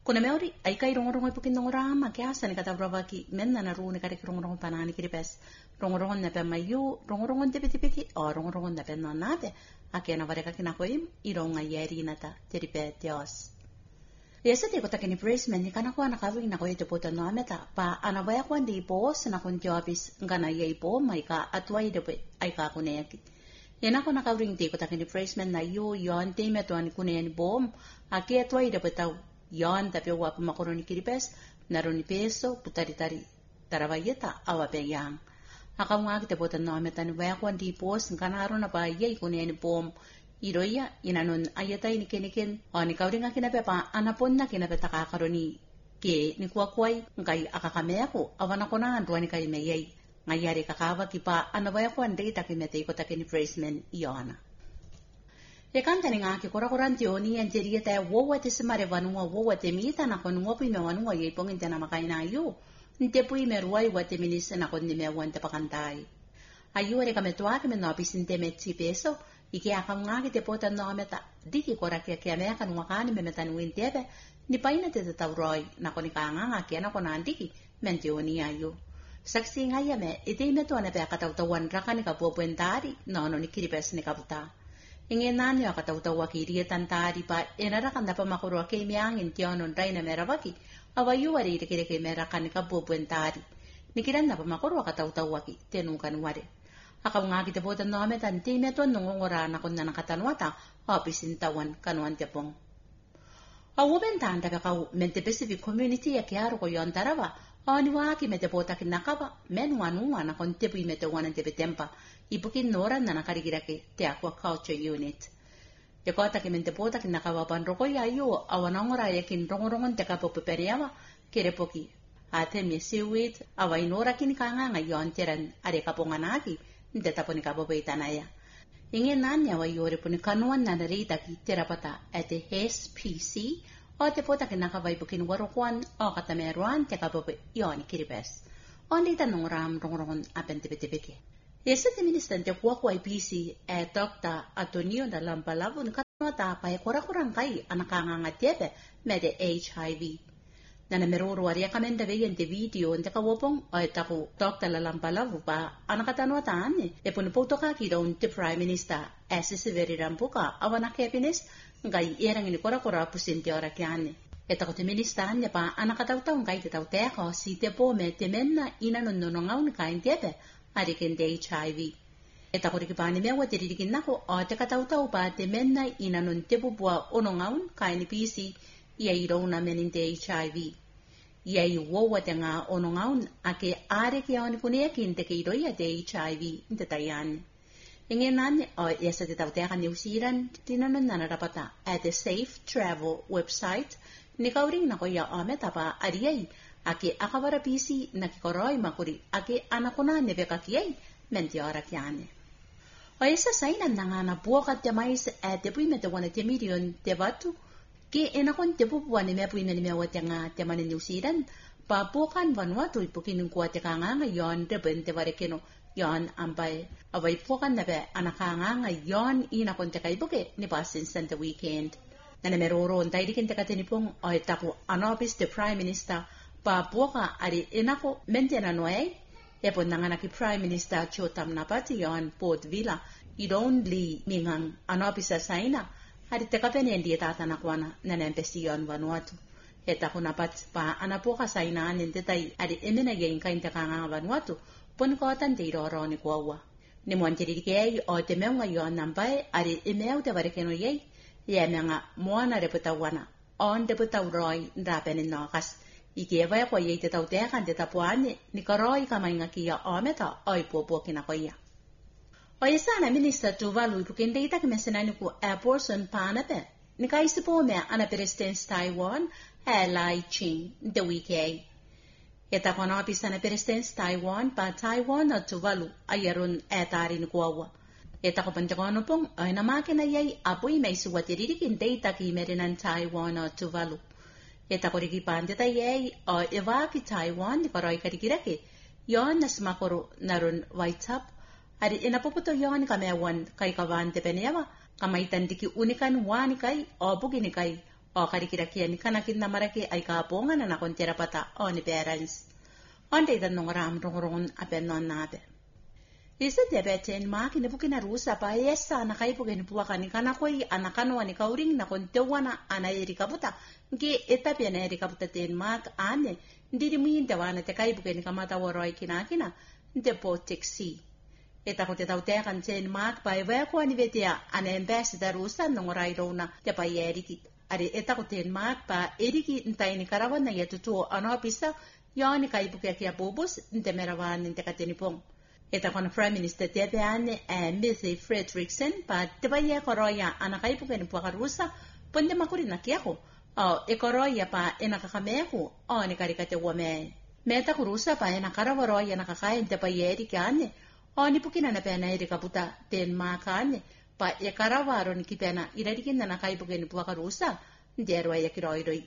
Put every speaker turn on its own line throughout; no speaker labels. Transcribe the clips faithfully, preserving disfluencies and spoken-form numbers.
Kuna meori ai kai rongorongo ipukin nongorama kiasa ni kata brava ki menna na ru ni kare rongorongo panani kiripes rongorongo na pe mayu rongorongo te piti piti o rongorongo na pe no nate akena vareka kina koim ironga yeri nata teripe teos. Yesa te kota kini praise men ni kana ko ana kawi na ko ite pota no ameta pa ana vaya ko ndi pos na kon jobis ngana yei po mai ka atwai de ai ka kuneki. Yena ko na kawi te kota kini praise men na yo yon te me to ani kuneni bom ake atwai de tau yon tapi wa makoroni kiripes naroni peso putari-tari taravayeta awa pe yang. Akaunga kita pota no ameta ni vaya ko ndi pos ngana arona pa yei kuneni bom iroya inanon ayata ini keniken o ni kauringa kinapepa anaponna kinapeta kakaroni ke ni kuakuai ngai akakamea ko awana kona andwa ni kai meyei ngayari kakawa kipa anabaya ko andei takimete ko takini praisement iona e kanta ni ngaki kora koranti oni anjeria ta wowa te semare vanua wowa te mita na kon ngopi me vanua ye pongin tana makaina yu nte pui meruai wa te minisa na kon ni me wante pakantai ayu re kametwa ke me no pisinte metsi peso Ike akaunga ki te pota no ameta diki kora kia kia mea kanu wakani me meta nuin tepe ni paina te te tauroi na koni kaanganga kia na kona andiki mente oni ayu. Saksi ngaya me ite imeto ane pea katautawan raka ni kapuapuen tari no no ni kiripes ni kaputa. Inge nani wa katautawa ki irie tantari pa enaraka ndapa makuru wa kei meangin kia onon raina mera waki awayu wari ite kire kei mera ka ni kapuapuen tari. Nikiran ndapa makuru wa katautawa ki tenukan wari. Akaunga kita pota no ameta nti meto nongongora na konna nakatanwata opisin tawan kanuan tepong. Awuben tanda ka kau mente Pacific community ya kiaro ko yon tarawa oni waki mete pota kinakaba men wanua na kon tepu mete wanan tepe tempa ipukin nora na nakarigirake te aqua culture unit. Yakota ki mente pota kinakaba pan roko ya yo awanongora yakin rongorongon te kapo peperiawa kerepoki ate me seaweed awainora kin kanga ngayon teran are kaponganaki nte taponi kabo beitanaya. Inge nanya wa yore puni kanuan na narita ki terapata ate S P C o te pota ki nakawai bukin warukuan o katameruan te kabo be yoni kiripes. O nita nung ram rongorongon apen tipe-tipeke. Yesa te minister te kuwaku I P C e Doctor Antonio na Lampalabun kanuata pa e kura-kurang kai anakanganga tepe me de H I V. Nana meruru aria kamenda veien te video nte kawopong o e taku Doctor Lampalavu pa anakatano taane e puni potoka ki daun te Prime Minister e sisiveri rampuka awana happiness ngai erang ini kora kora pusin te ora kiane. E taku te minister ane pa anakatautau ngai te tau teko si te po me te menna ina nononongaun kain tepe ariken te H I V. E taku rikipani mewa te ririkin nako o te katautau pa te menna ina non te pupua onongaun kain P C ia i rauna menin te H I V. Ia i wowa te ngā onongaun a ke are ki aoni punea ki nte ke iroia te H I V nte taiane. Inge nane o esa te tauteka New Zealand tinanon nana rapata at the Safe Travel website ni kauring na ko ia o metapa ariai a ke akawara P C na ki koroi makuri a ke anakona nebeka kiai menti ora kiane. O esa sainan na ngā na buoka te mais e te pui me te wana te milion te watu ke enakon te pupua ni mea puina ni mea wate ngā te mani New Zealand pa pokan Vanuatu ipukinung kua te kanganga yon reben te warekeno yon ambai awai pokan na be anakanganga yon inakon te kaibuke ni pasin Santa Weekend. Nana meroro on tairikin te katenipong o e tapu anopis te Prime Minister pa poka ari enako mentena noei e pon nangana ki Prime Minister Chotam Napati yon Port Vila i don't li mingang anopisa saina hari te kapene ndi tata na kwana na nempesi yon Vanuatu. E taku napat pa anapoka sa inaanin te tai ari emena gain kain te kanga Vanuatu pon ko atan te iroro ni kuawa. Ni mwantiri kei o te meunga yon nambae ari emeu te varekeno yei ye menga moana reputa wana on reputa uroi ndapene nokas. Ike eva kwa yei te tau tekan te tapuane ni karoi kamainga kia ometa oi popo kina koia. O yesana minister Tuvalu ipukende ita kimesenani ku abortion panape. Ni kaisipo mea ana presidents Taiwan e Lai Ching de wiki. Eta kona pisana presidents Taiwan pa Taiwan o Tuvalu ayarun e tari ni kuawa. Eta ko pantakono pong ay na makina yay apoy may suwatiririkin data ki merinan Taiwan o Tuvalu. Eta ko rikipante tayay o iwa ki Taiwan ni karoy karikirake. Yon nas makoro narun white up. Ari inapuputo yon kamewan kay kawan te penewa kamaitan diki unikan wani kay o bugini kay o karikira kia ni kanakin na maraki ay kapungan na nakon terapata o ni parents. On day dan nung ram rong apen non nabe. Isa diabetes maki ni bukin arusa pa yesa na kai bukin buwakan ni kanakoi anakano ni kauring na kontewana ana erikabuta ngi etape na erikabuta ten mak ane ndiri muindawana te kai bukin kamata woroi kinakina nte potexi. Eta ko te tau te kan ten mak pa ewe ko ani vetia ana ambassador rusa nung rairona te pa yeriki. Ari eta ko ten mak pa eriki ntai ni karawan na yetutu ano pisa yoni kai bukia kia bobos nte merawan nte katenipong. Eta kon Prime Minister te peane e Mithi Fredrickson pa te baya koroya ana kai bukia puaka rusa ponde makuri na kiako. O e koroya pa ena kakameku o ni karikate wame. Meta kurusa pa ena karaworoya na kakain te pa yeri kiane o ni pukina na pena eri kaputa ten makane pa e karawaro ni kipena iradikin na kai bukia puaka rusa nderwa ya kiroiroi.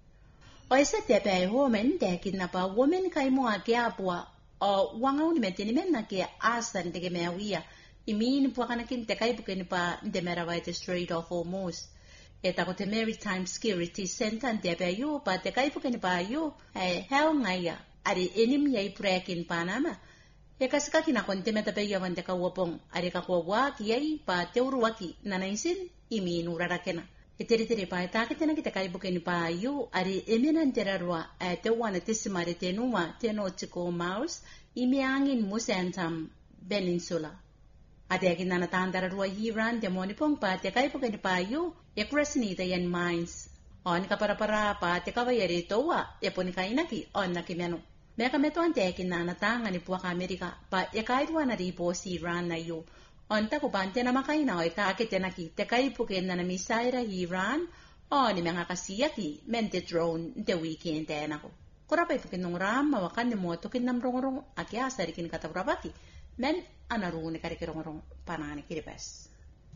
O esa te pe woman te kinapa woman kai mo akia pua o wanga uni metini menna ke asan te ke mewia imin pua kana kin te kai buken pa de merawa te Strait of Hormuz eta ko te Maritime Security Center te pe yo pa te kai buken pa yo e hel ngaya ari enim yai prekin Panama e kasika kina kon te meta pe yo vante ka wopong ari ka ko wa ki yai pa te uruaki nanaisin imin urarakena e tere tere pa ta ke tena ki te kai buken pa yo ari eminan terarwa e te wana te simare te numa te nautical miles imiangin Musantam Peninsula ate ki nana tandara rua Iran te monipong pa te kai buken pa yo e krasni te yan mines on ka para para pa te ka vayere towa e poni kainaki on na kimeno me ka meto ante ki nana tanga ni puaka Amerika pa e kai wana ri po si Iran na yo on ta ko bante na makaina o ka ke tena ki te kai buken na misaira Iran o ni mga kasiyaki mente drone te weekend tena ko kora pa ipukin nung ram mawakan ni mo tukin nam rong-rong akya sarikin katabrabaki men anaru ni karikirong-rong panani kiripes.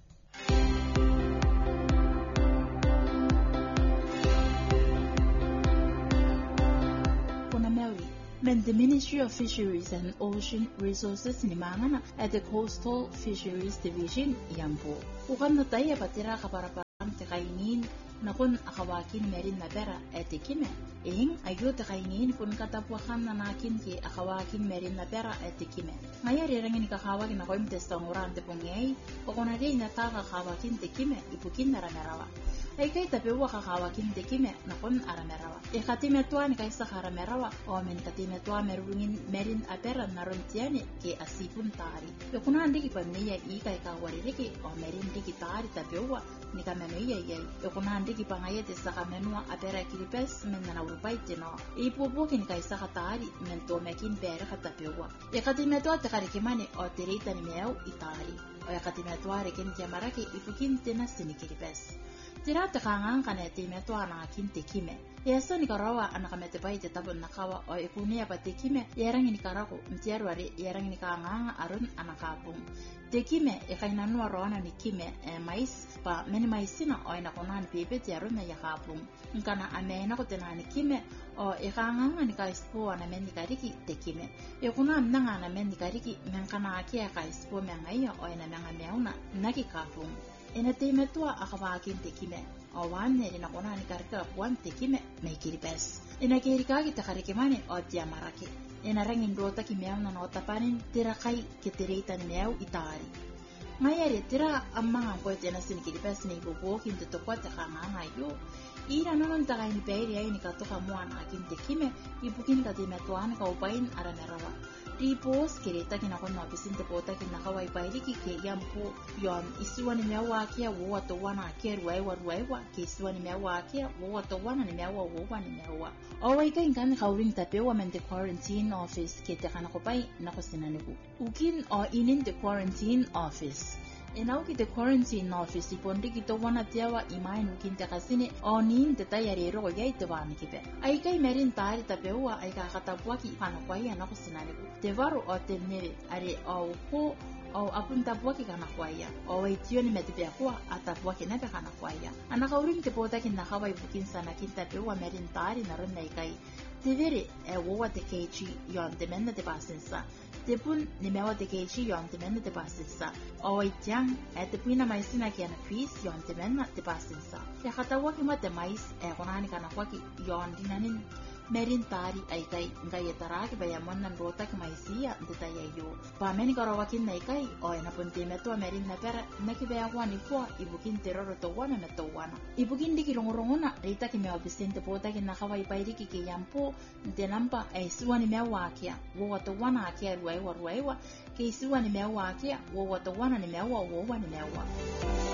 Men the Ministry of Fisheries and Ocean Resources ni mangana at the Coastal Fisheries Division Yampo. Ukan na tayo patira kaparaparang te kainin na kun akawakin merin na pera ete kime. Ing ayo te kainin pun katapwakan na nakin ki akawakin merin na pera ete kime. Ngaya rirangin kakawakin ako yung testong uran te pongay o kung nari na ta kakawakin te kime ipukin na ramerawa. Ay kay tapewa kakawakin te kime na kun aramerawa. E katimetua ni kaysa karamerawa o men katimetua merungin merin apera naron tiane ke asipun tari. E kuna andi ki pamneya i kay kawaririki o merin di ki tari tapewa ni kamenoya yay. E kuna andi ki pangaya te sa kamenua apera kiripes men na urupay tino. E ipupukin kaysa katari men to mekin pera katapewa. E katimetua te karikimani o tirita ni meaw itari. O e katimetua rekin kiamaraki ipukin tina sinikiripes. Tira te kangang kane te metua na kinte kime. Yeso ni karawa anakamete pai te tabon nakawa o ikunia pa te kime yerang ni karako mtiarwari yerang ni kangang arun anakapung. Te kime e kainanua roana ni kime e mais pa meni maisina o ina konan pepe te arun na yakapung. Nkana amena ko tena ni kime o e kangang ni kaispo ana meni kariki te kime. E kuna mnanga ana meni kariki menkana akia kaispo mengaia o ina menga meuna naki kapung. Ena te metua akawakin te kime. O wane ina kona ni karika puan te kime me kiripes. Ina kirika kita karikimane o tia marake. Ina rangin rota ki meaw na notapanin tira kai ke tireita ni meaw itari. Ngayari tira amang ang poet ina sinikiripes ni ibubukin te tokwa te kanganga yo. Ira nanon takay ni peri ay ni katoka mua na akin te kime ibukin ka te metuan ka upain aramerawa. Tipos kireta kinakon no bisin te pota kinakawai paili ki ke yampo yon isiwa ni mewa kia wo to wana kia ruaiwa ruaiwa ke isiwa ni mewa kia wo to wana ni mewa wo wana ni mewa o wai ka inkan kauring tapewa men the quarantine office ke te kana ko pai na ko sinaniku ukin o inin the quarantine office. Enau ki te quarantine office ipondi ki to wana tiawa imain ukin te kasine o nin te tayari ro yai te wani kipe. Ai kai merin tari tapewa ai ka katapua ki pano kwai na ko sinaniku. Te varu o te neve are o ko o apunta puaki kana kwaya o waitio ni metipia kwa atapuaki na kana kwaya. Ana kauring te pota ki na kawai bukin sana ki tapewa merin tari na ron nei kai. Te vere e wowa te kechi yon te menna te pasensa.
te pun ni mewa te keishi yon te mena te pasisa. O i tiang, e te puina maisina ki ana pis yon te mena te pasisa. Ya kata waki ma te mais e konani kana waki yon dinanin merin tari ai kai ngai etaraki ba yamonan rota ki maisia te tai yo. Pa meni karo waki nai kai o ena punte meto merin na pera na ki ba wani fo ibukin teroro to wana na to wana. Ibukin diki rongorongona rita ki mewa bisente pota ki na kawai pairiki ki yampo te nampa e suani mewa kia wo to wana kia ruaiwa ruaiwa ke suani mewa kia wo to wana ni mewa wo wani mewa.